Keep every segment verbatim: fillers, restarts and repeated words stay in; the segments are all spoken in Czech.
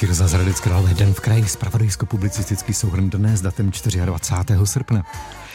Český rozhlas Hradec Králové, Den v kraji, zpravodajsko-publicistický souhrn dnes s datem dvacátého čtvrtého srpna.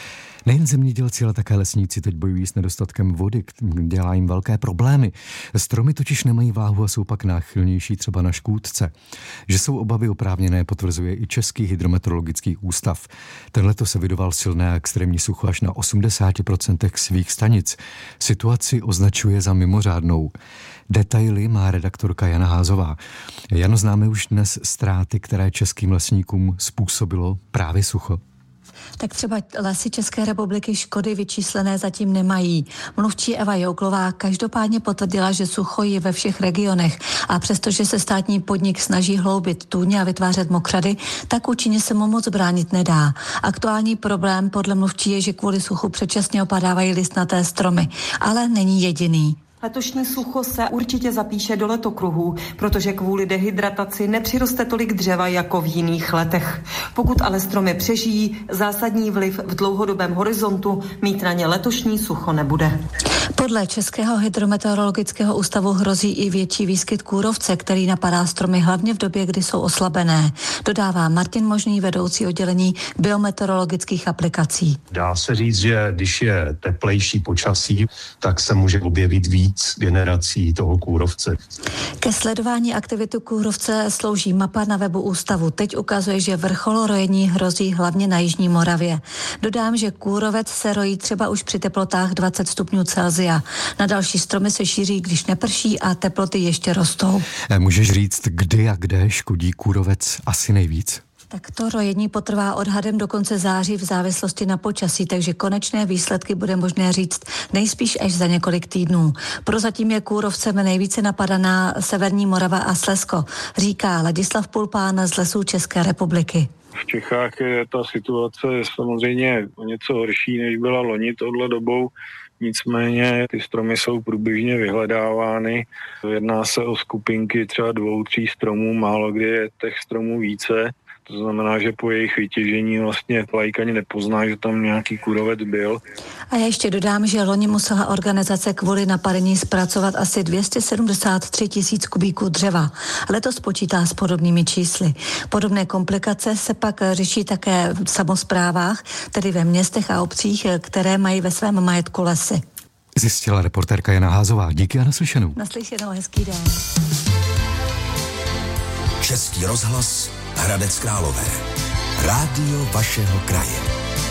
Nejen zemědělci, ale také lesníci teď bojují s nedostatkem vody, dělá jim velké problémy. Stromy totiž nemají váhu a jsou pak náchylnější třeba na škůdce. Že jsou obavy oprávněné, potvrzuje i Český hydrometeorologický ústav. Tenhleto se vydoval silné a extrémní sucho až na osmdesát procent svých stanic. Situaci označuje za mimořádnou. Detaily má redaktorka Jana Házová. Jano, známe už dnes ztráty, které českým lesníkům způsobilo právě sucho? Tak třeba Lesy České republiky škody vyčíslené zatím nemají. Mluvčí Eva Jouklová každopádně potvrdila, že sucho je ve všech regionech a přestože se státní podnik snaží hloubit tůně a vytvářet mokřady, tak účinně se mu moc bránit nedá. Aktuální problém podle mluvčí je, že kvůli suchu předčasně opadávají listnaté stromy, ale není jediný. Letošní sucho se určitě zapíše do letokruhů, protože kvůli dehydrataci nepřiroste tolik dřeva jako v jiných letech. Pokud ale stromy přežijí, zásadní vliv v dlouhodobém horizontu mít na ně letošní sucho nebude. Podle Českého hydrometeorologického ústavu hrozí i větší výskyt kůrovce, který napadá stromy hlavně v době, kdy jsou oslabené. Dodává Martin Možný, vedoucí oddělení biometeorologických aplikací. Dá se říct, že když je teplejší počasí, tak se může objevit víc generací toho kůrovce. Ke sledování aktivitu kůrovce slouží mapa na webu ústavu. Teď ukazuje, že vrchol rojení hrozí hlavně na jižní Moravě. Dodám, že kůrovec se rojí třeba už při teplotách dvacet stupňů Celsia. Na další stromy se šíří, když neprší a teploty ještě rostou. Můžeš říct, kdy a kde škodí kůrovec asi nejvíc? Tak to rojení potrvá odhadem do konce září v závislosti na počasí, takže konečné výsledky bude možné říct nejspíš až za několik týdnů. Prozatím je kůrovcem nejvíce napadaná severní Morava a Slezsko, říká Ladislav Pulpán z Lesů České republiky. V Čechách je ta situace samozřejmě o něco horší, než byla loni tohle dobou. Nicméně ty stromy jsou průběžně vyhledávány. Jedná se o skupinky třeba dvou, tří stromů, málo kdy je těch stromů více. To znamená, že po jejich vytěžení vlastně laik ani nepozná, že tam nějaký kůrovec byl. A já ještě dodám, že loni musela organizace kvůli napadení zpracovat asi dvě stě sedmdesát tři tisíc kubíků dřeva. Letos počítá s podobnými čísly. Podobné komplikace se pak řeší také v samosprávách, tedy ve městech a obcích, které mají ve svém majetku lesy. Zjistila reportérka Jana Házová. Díky a naslyšenou. Naslyšenou, hezký den. Český rozhlas Hradec Králové. Rádio vašeho kraje.